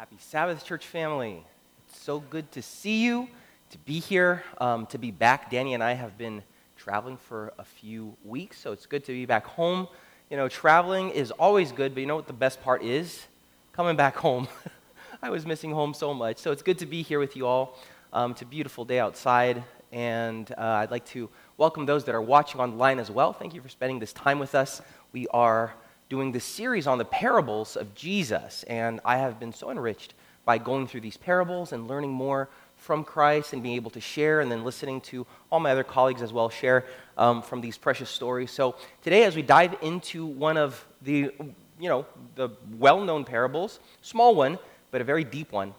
Happy Sabbath, church family. It's so good to see you, to be here, to be back. Danny and I have been traveling for a few weeks, so it's good to be back home. You know, traveling is always good, but you know what the best part is? Coming back home. I was missing home so much, so it's good to be here with you all. It's a beautiful day outside, and I'd like to welcome those that are watching online as well. Thank you for spending this time with us. We are doing this series on the parables of Jesus, and I have been so enriched by going through these parables and learning more from Christ and being able to share, and then listening to all my other colleagues as well share from these precious stories. So today, as we dive into one of the well-known parables, small one, but a very deep one,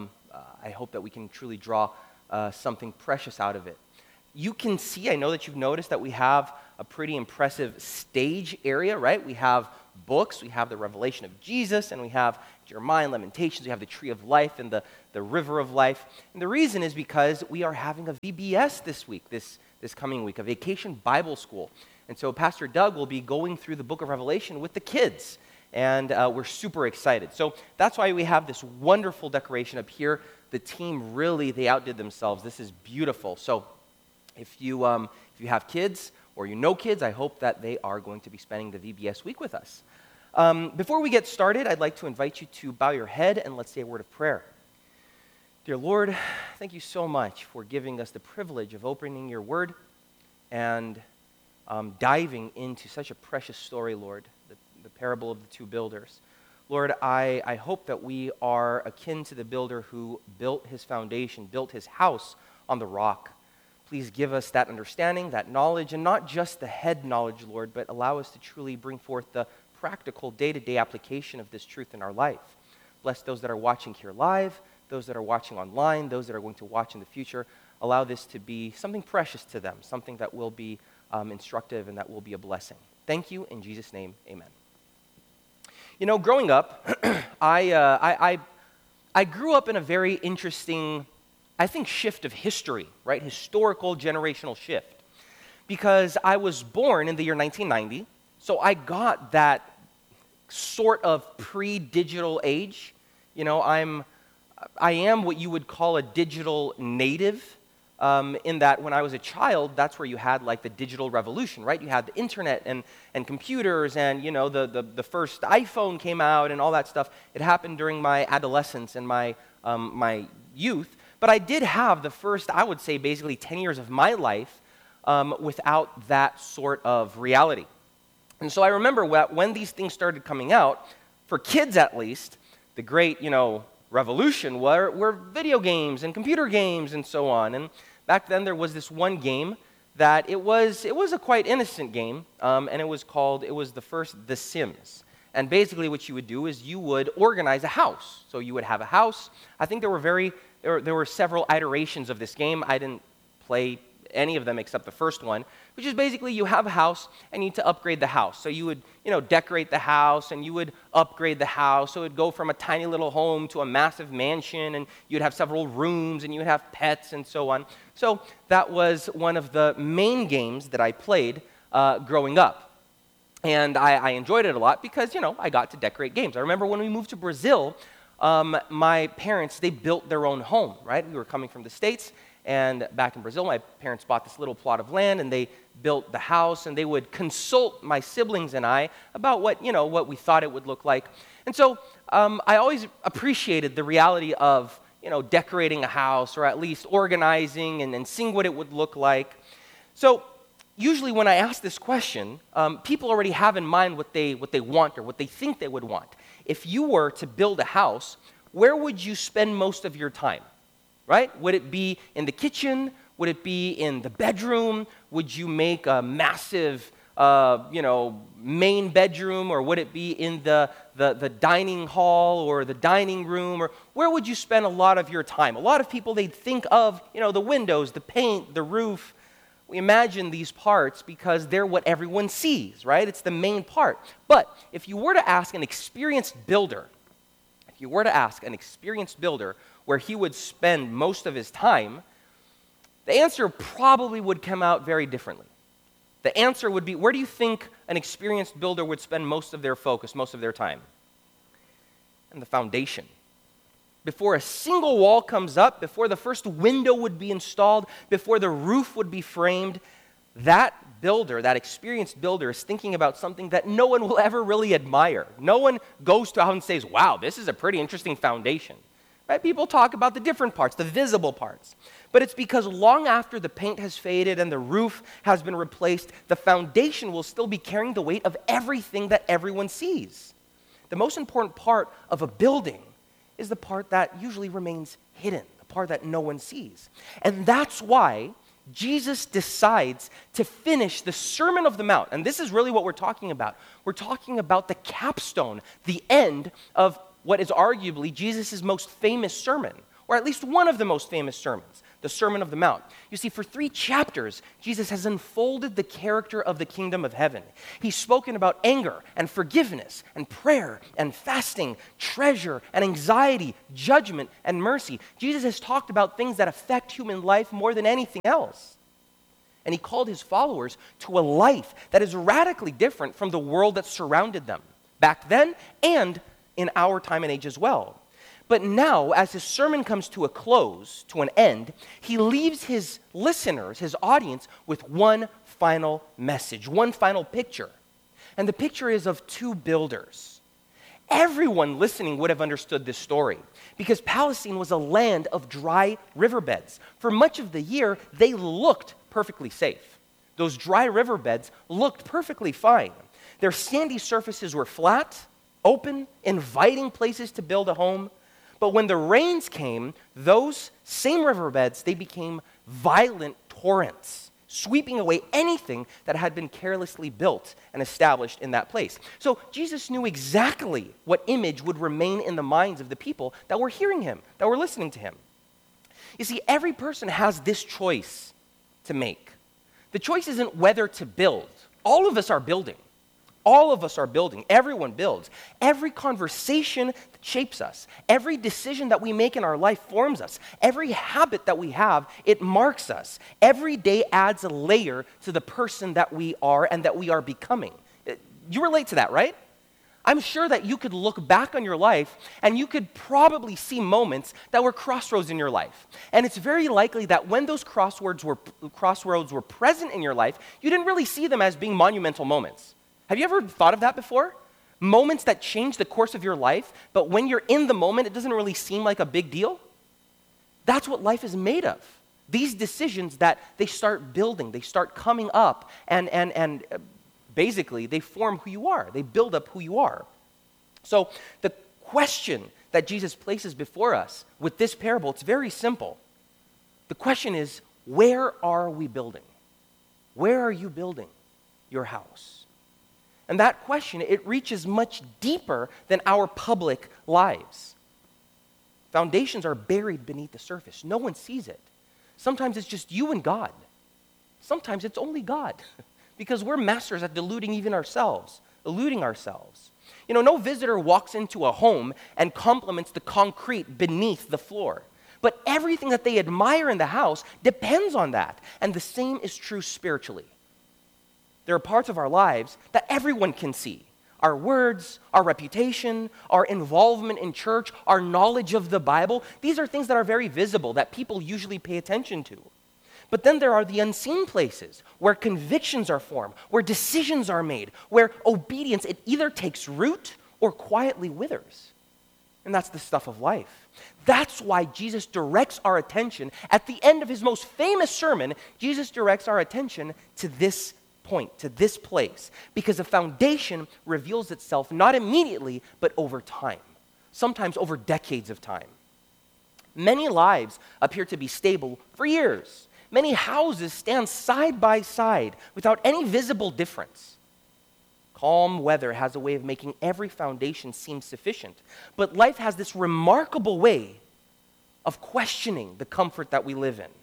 I hope that we can truly draw something precious out of it. You can see, I know that you've noticed that we have a pretty impressive stage area, right? We have books, we have the Revelation of Jesus, and we have Jeremiah and Lamentations, we have the Tree of Life and the River of Life. And the reason is because we are having a VBS this week, this coming week, a Vacation Bible School. And so Pastor Doug will be going through the book of Revelation with the kids, and we're super excited. So that's why we have this wonderful decoration up here. The team really, they outdid themselves. This is beautiful. So if you have kids or you know kids, I hope that they are going to be spending the VBS week with us. Before we get started, I'd like to invite you to bow your head and let's say a word of prayer. Dear Lord, thank you so much for giving us the privilege of opening your word and diving into such a precious story, Lord, the parable of the two builders. Lord, I hope that we are akin to the builder who built his foundation, built his house on the rock. Please give us that understanding, that knowledge, and not just the head knowledge, Lord, but allow us to truly bring forth the practical day-to-day application of this truth in our life. Bless those that are watching here live, those that are watching online, those that are going to watch in the future. Allow this to be something precious to them, something that will be instructive and that will be a blessing. Thank you. In Jesus' name, amen. You know, growing up, I grew up in a very interesting, I think, shift of history, right? Historical, generational shift. Because I was born in the year 1990, so I got that sort of pre-digital age. You know, I am what you would call a digital native, in that when I was a child, that's where you had like the digital revolution, right? You had the internet and computers, and you know, the first iPhone came out and all that stuff. It happened during my adolescence and my youth. But I did have the first, I would say, basically 10 years of my life without that sort of reality. And so I remember when these things started coming out, for kids at least, the great, revolution were video games and computer games and so on. And back then there was this one game that it was a quite innocent game, and it was the first The Sims. And basically what you would do is you would organize a house. So you would have a house. I think there were several iterations of this game. I didn't play any of them except the first one, which is basically you have a house and you need to upgrade the house. So you would, decorate the house and you would upgrade the house. So it would go from a tiny little home to a massive mansion, and you'd have several rooms and you would have pets and so on. So that was one of the main games that I played growing up. And I enjoyed it a lot because, I got to decorate games. I remember when we moved to Brazil, my parents, they built their own home, right? We were coming from the States, and back in Brazil, my parents bought this little plot of land, and they built the house, and they would consult my siblings and I about what we thought it would look like. And so I always appreciated the reality of, decorating a house, or at least organizing and seeing what it would look like. So usually when I ask this question, people already have in mind what they want or what they think they would want. If you were to build a house, where would you spend most of your time, right? Would it be in the kitchen? Would it be in the bedroom? Would you make a massive, main bedroom? Or would it be in the dining hall or the dining room? Or where would you spend a lot of your time? A lot of people, they'd think of, the windows, the paint, the roof. We imagine these parts because they're what everyone sees, right? It's the main part. But if you were to ask an experienced builder, where he would spend most of his time, the answer probably would come out very differently. The answer would be, where do you think an experienced builder would spend most of their focus, most of their time? And the foundation. before a single wall comes up, before the first window would be installed, before the roof would be framed, that builder, that experienced builder, is thinking about something that no one will ever really admire. No one goes to out and says, wow, this is a pretty interesting foundation. Right? People talk about the different parts, the visible parts. But it's because long after the paint has faded and the roof has been replaced, the foundation will still be carrying the weight of everything that everyone sees. The most important part of a building is the part that usually remains hidden, the part that no one sees. And that's why Jesus decides to finish the Sermon of the Mount. And this is really what we're talking about. We're talking about the capstone, the end of what is arguably Jesus' most famous sermon, or at least one of the most famous sermons, the Sermon of the Mount. You see, for 3 chapters, Jesus has unfolded the character of the kingdom of heaven. He's spoken about anger and forgiveness and prayer and fasting, treasure and anxiety, judgment and mercy. Jesus has talked about things that affect human life more than anything else. And he called his followers to a life that is radically different from the world that surrounded them back then and in our time and age as well. But now, as his sermon comes to a close, to an end, he leaves his listeners, his audience, with one final message, one final picture. And the picture is of 2 builders. Everyone listening would have understood this story because Palestine was a land of dry riverbeds. For much of the year, they looked perfectly safe. Those dry riverbeds looked perfectly fine. Their sandy surfaces were flat, open, inviting places to build a home. But when the rains came, those same riverbeds, they became violent torrents, sweeping away anything that had been carelessly built and established in that place. So Jesus knew exactly what image would remain in the minds of the people that were hearing him, that were listening to him. You see, every person has this choice to make. The choice isn't whether to build. All of us are building. All of us are building. Everyone builds. Every conversation shapes us. Every decision that we make in our life forms us. Every habit that we have, it marks us. Every day adds a layer to the person that we are and that we are becoming. You relate to that, right? I'm sure that you could look back on your life and you could probably see moments that were crossroads in your life. And it's very likely that when those crossroads were present in your life, you didn't really see them as being monumental moments. Have you ever thought of that before? Moments that change the course of your life, but when you're in the moment, it doesn't really seem like a big deal? That's what life is made of. These decisions that they start building, they start coming up, and basically they form who you are. They build up who you are. So the question that Jesus places before us with this parable, it's very simple. The question is, where are we building? Where are you building your house? And that question, it reaches much deeper than our public lives. Foundations are buried beneath the surface. No one sees it. Sometimes it's just you and God. Sometimes it's only God because we're masters at deluding even ourselves, eluding ourselves. You know, no visitor walks into a home and compliments the concrete beneath the floor. But everything that they admire in the house depends on that. And the same is true spiritually. There are parts of our lives that everyone can see. Our words, our reputation, our involvement in church, our knowledge of the Bible. These are things that are very visible, that people usually pay attention to. But then there are the unseen places where convictions are formed, where decisions are made, where obedience, it either takes root or quietly withers. And that's the stuff of life. That's why Jesus directs our attention. At the end of his most famous sermon, Jesus directs our attention to this point, to this place, because the foundation reveals itself not immediately, but over time, sometimes over decades of time. Many lives appear to be stable for years. Many houses stand side by side without any visible difference. Calm weather has a way of making every foundation seem sufficient, but life has this remarkable way of questioning the comfort that we live in.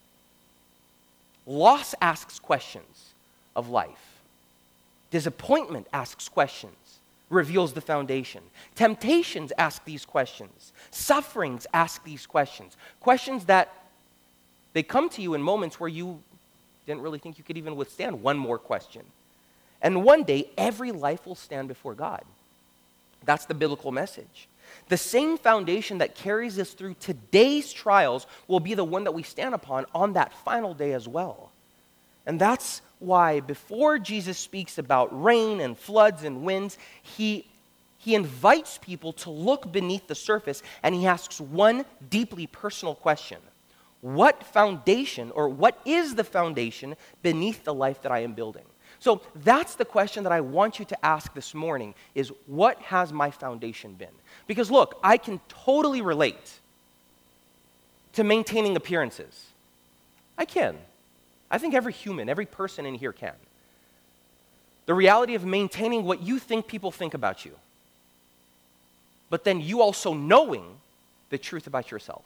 Loss asks questions of life. Disappointment asks questions, reveals the foundation. Temptations ask these questions. Sufferings ask these questions. Questions that they come to you in moments where you didn't really think you could even withstand one more question. And one day, every life will stand before God. That's the biblical message. The same foundation that carries us through today's trials will be the one that we stand upon on that final day as well. And that's why before Jesus speaks about rain and floods and winds, he invites people to look beneath the surface, and he asks one deeply personal question. What foundation, or what is the foundation beneath the life that I am building? So that's the question that I want you to ask this morning, is what has my foundation been? Because look, I can totally relate to maintaining appearances. I can. I think every human, every person in here can. The reality of maintaining what you think people think about you, but then you also knowing the truth about yourself.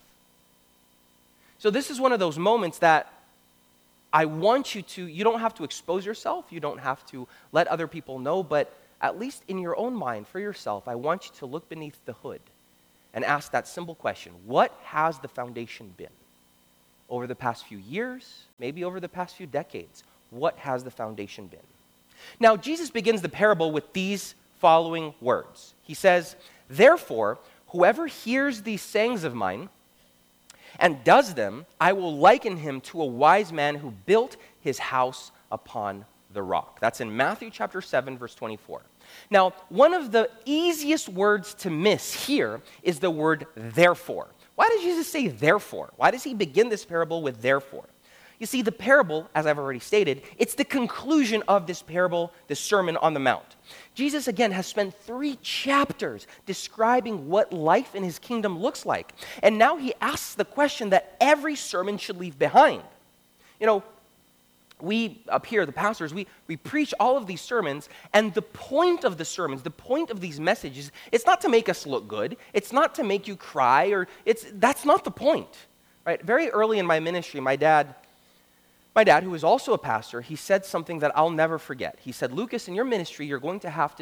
So this is one of those moments that I want you don't have to expose yourself, you don't have to let other people know, but at least in your own mind, for yourself, I want you to look beneath the hood and ask that simple question: what has the foundation been? Over the past few years, maybe over the past few decades, what has the foundation been? Now, Jesus begins the parable with these following words. He says, "Therefore, whoever hears these sayings of mine and does them, I will liken him to a wise man who built his house upon the rock." That's in Matthew chapter 7, verse 24. Now, one of the easiest words to miss here is the word therefore. Why does Jesus say therefore? Why does he begin this parable with therefore? You see, the parable, as I've already stated, it's the conclusion of this parable, this Sermon on the Mount. Jesus, again, has spent 3 chapters describing what life in his kingdom looks like. And now he asks the question that every sermon should leave behind. You know, we up here, the pastors, we preach all of these sermons, and the point of the sermons, the point of these messages, it's not to make us look good. It's not to make you cry, that's not the point, right? Very early in my ministry, my dad, who was also a pastor, he said something that I'll never forget. He said, "Lucas, in your ministry, you're going to have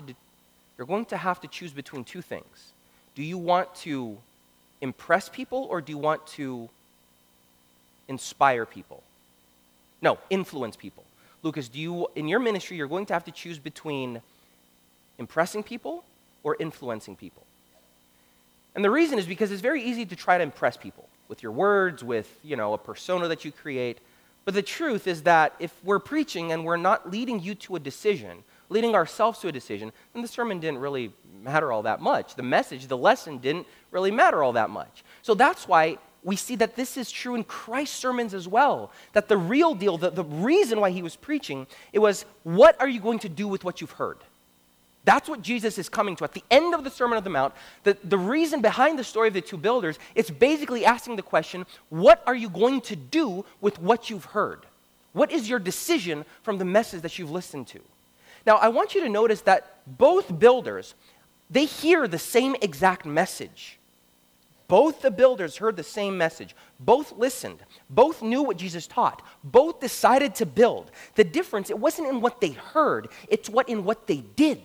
to choose between 2 things. Do you want to impress people, or do you want to inspire people? No, influence people. Lucas, in your ministry, you're going to have to choose between impressing people or influencing people." And the reason is because it's very easy to try to impress people with your words, with, a persona that you create. But the truth is that if we're preaching and we're not leading you to a decision, leading ourselves to a decision, then the sermon didn't really matter all that much. The message, the lesson didn't really matter all that much. So that's why we see that this is true in Christ's sermons as well. That the real deal, the reason why he was preaching, it was, what are you going to do with what you've heard? That's what Jesus is coming to. At the end of the Sermon on the Mount, the reason behind the story of the 2 builders, it's basically asking the question, what are you going to do with what you've heard? What is your decision from the message that you've listened to? Now, I want you to notice that both builders, they hear the same exact message. Both the builders heard the same message. Both listened. Both knew what Jesus taught. Both decided to build. The difference, it wasn't in what they heard, it's in what they did.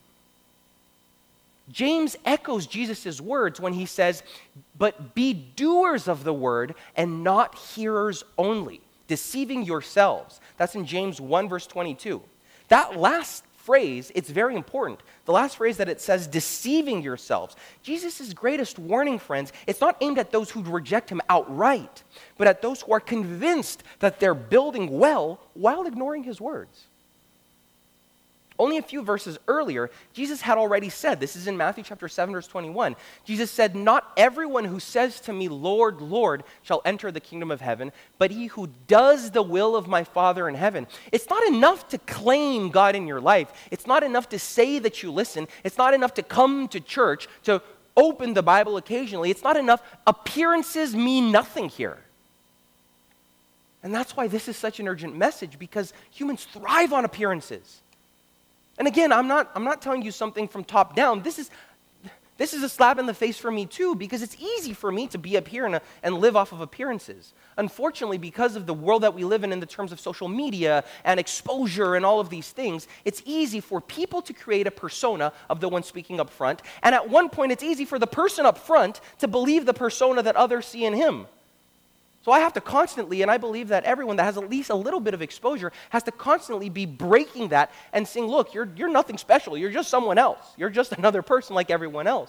James echoes Jesus' words when he says, "But be doers of the word and not hearers only, deceiving yourselves." That's in James 1, verse 22. That last phrase, it's very important. The last phrase that it says, deceiving yourselves. Jesus' greatest warning, friends, it's not aimed at those who reject him outright, but at those who are convinced that they're building well while ignoring his words. Only a few verses earlier, Jesus had already said, this is in Matthew chapter 7, verse 21, Jesus said, "Not everyone who says to me, 'Lord, Lord,' shall enter the kingdom of heaven, but he who does the will of my Father in heaven." It's not enough to claim God in your life. It's not enough to say that you listen. It's not enough to come to church, to open the Bible occasionally. It's not enough. Appearances mean nothing here. And that's why this is such an urgent message, because humans thrive on appearances. And again, I'm not telling you something from top down. This is a slap in the face for me too, because it's easy for me to be up here and live off of appearances. Unfortunately, because of the world that we live in the terms of social media and exposure and all of these things, it's easy for people to create a persona of the one speaking up front. And at one point, it's easy for the person up front to believe the persona that others see in him. So I have to constantly, and I believe that everyone that has at least a little bit of exposure has to constantly be breaking that and saying, look, you're nothing special. You're just someone else. You're just another person like everyone else.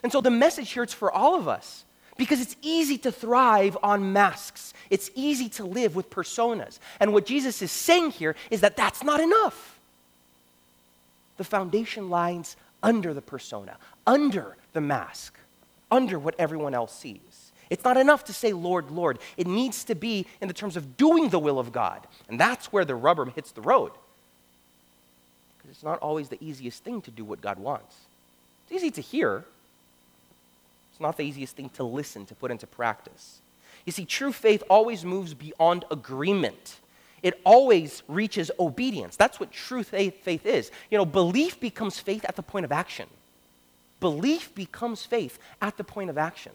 And so the message here is for all of us, because it's easy to thrive on masks. It's easy to live with personas. And what Jesus is saying here is that that's not enough. The foundation lies under the persona, under the mask, under what everyone else sees. It's not enough to say, Lord, Lord. It needs to be in the terms of doing the will of God. And that's where the rubber hits the road. Because it's not always the easiest thing to do what God wants. It's easy to hear. It's not the easiest thing to listen, to put into practice. You see, true faith always moves beyond agreement. It always reaches obedience. That's what true faith is. You know, belief becomes faith at the point of action. Belief becomes faith at the point of action.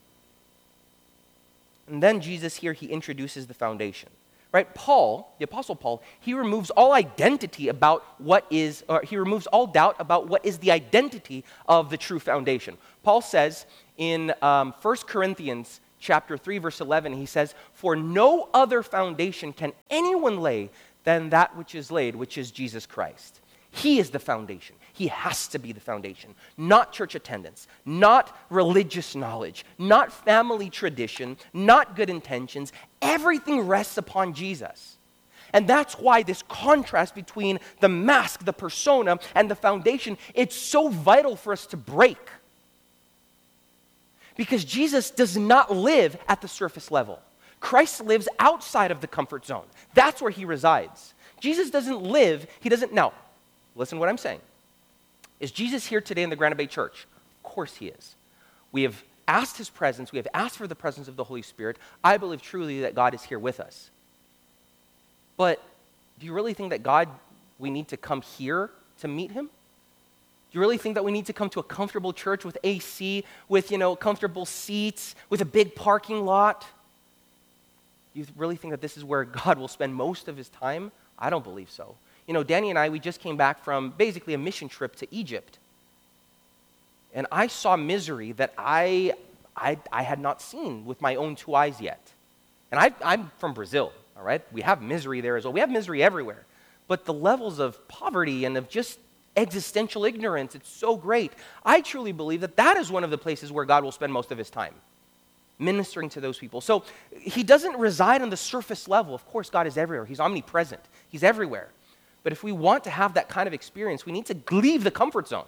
And then Jesus here, he introduces the foundation. Right? Paul, the Apostle Paul, he removes all identity about what is, or he removes all doubt about what is the identity of the true foundation. Paul says in 1 Corinthians chapter 3, verse 11, he says, "For no other foundation can anyone lay than that which is laid, which is Jesus Christ." He is the foundation. He has to be the foundation. Not church attendance, not religious knowledge, not family tradition, not good intentions. Everything rests upon Jesus. And that's why this contrast between the mask, the persona, and the foundation, it's so vital for us to break. Because Jesus does not live at the surface level. Christ lives outside of the comfort zone. That's where he resides. Jesus doesn't live, now, listen to what I'm saying. Is Jesus here today in the Granite Bay Church? Of course he is. We have asked his presence. We have asked for the presence of the Holy Spirit. I believe truly that God is here with us. But do you really think that we need to come here to meet him? Do you really think that we need to come to a comfortable church with AC, with, comfortable seats, with a big parking lot? Do you really think that this is where God will spend most of his time? I don't believe so. Danny and I, we just came back from basically a mission trip to Egypt. And I saw misery that I had not seen with my own two eyes yet. And I'm from Brazil, all right? We have misery there as well. We have misery everywhere. But the levels of poverty and of just existential ignorance, it's so great. I truly believe that is one of the places where God will spend most of his time, ministering to those people. So he doesn't reside on the surface level. Of course, God is everywhere. He's omnipresent. He's everywhere. But if we want to have that kind of experience, we need to leave the comfort zone.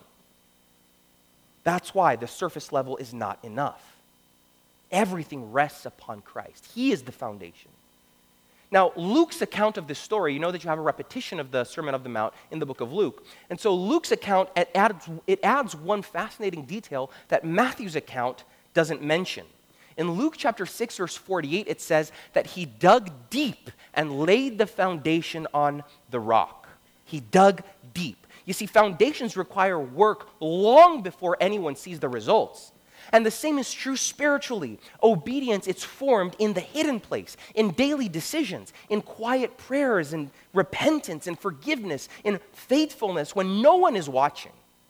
That's why the surface level is not enough. Everything rests upon Christ. He is the foundation. Now, Luke's account of this story, you know that you have a repetition of the Sermon on the Mount in the book of Luke. And so Luke's account, it adds one fascinating detail that Matthew's account doesn't mention. In Luke chapter 6, verse 48, it says that he dug deep and laid the foundation on the rock. He dug deep. You see, foundations require work long before anyone sees the results. And the same is true spiritually. Obedience, it's formed in the hidden place, in daily decisions, in quiet prayers, in repentance, in forgiveness, in faithfulness when no one is watching.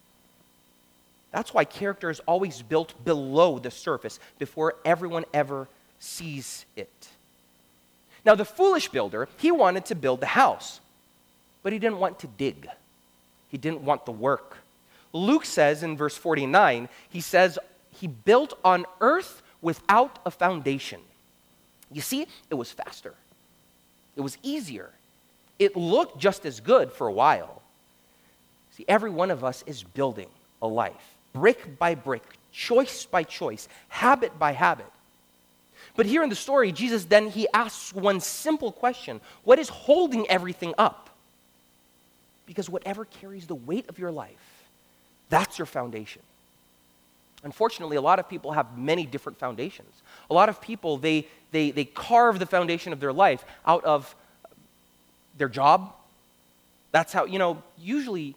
That's why character is always built below the surface before everyone ever sees it. Now, the foolish builder, he wanted to build the house, but he didn't want to dig. He didn't want the work. Luke says in verse 49, he says, he built on earth without a foundation. You see, it was faster. It was easier. It looked just as good for a while. See, every one of us is building a life, brick by brick, choice by choice, habit by habit. But here in the story, Jesus then, he asks one simple question. What is holding everything up? Because whatever carries the weight of your life, that's your foundation. Unfortunately, a lot of people have many different foundations. A lot of people, they carve the foundation of their life out of their job. That's how, usually,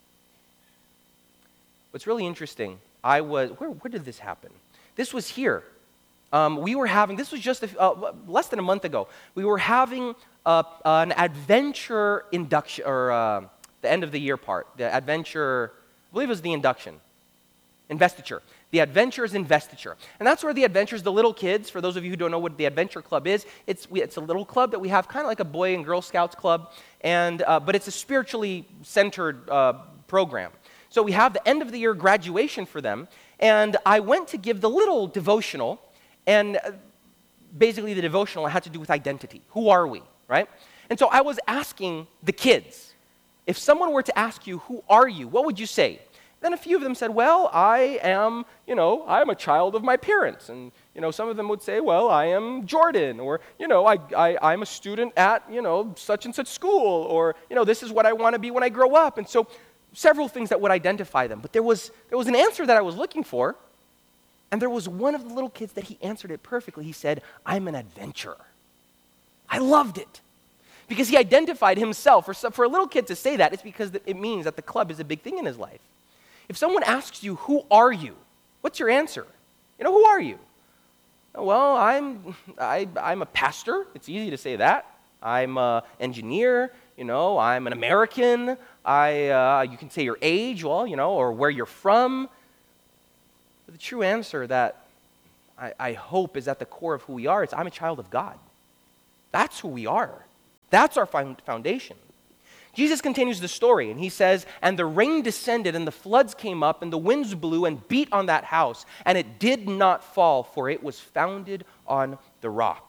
what's really interesting, where did this happen? This was here. This was just less than a month ago. We were having an adventure induction, or the end of the year part. The adventure, I believe it was the investiture. The Adventures Investiture. And that's where the Adventures, the little kids, for those of you who don't know what the Adventure Club is, it's a little club that we have, kind of like a Boy and Girl Scouts club, and but it's a spiritually centered program. So we have the end of the year graduation for them, And I went to give the little devotional, and basically the devotional had to do with identity. Who are we, right? And so I was asking the kids, if someone were to ask you, who are you, what would you say? Then a few of them said, well, I am a child of my parents. And, some of them would say, well, I am Jordan. Or, I'm a student at, such and such school. Or, this is what I want to be when I grow up. And so several things that would identify them. But there was an answer that I was looking for. And there was one of the little kids that he answered it perfectly. He said, I'm an adventurer. I loved it. Because he identified himself. For a little kid to say that, it's because it means that the club is a big thing in his life. If someone asks you, who are you? What's your answer? Who are you? Well, I'm a pastor. It's easy to say that. I'm an engineer. I'm an American. You can say your age, or where you're from. But the true answer that I hope is at the core of who we are is I'm a child of God. That's who we are. That's our foundation. Jesus continues the story, and he says, and the rain descended, and the floods came up, and the winds blew and beat on that house, and it did not fall, for it was founded on the rock.